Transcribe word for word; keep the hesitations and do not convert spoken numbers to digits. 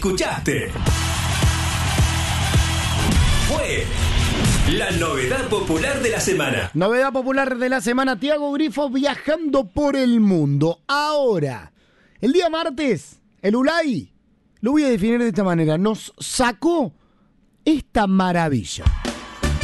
escuchaste. Fue la novedad popular de la semana. Novedad popular de la semana, Tiago Grifo viajando por el mundo. Ahora, el día martes, el Ulay, lo voy a definir de esta manera, nos sacó esta maravilla.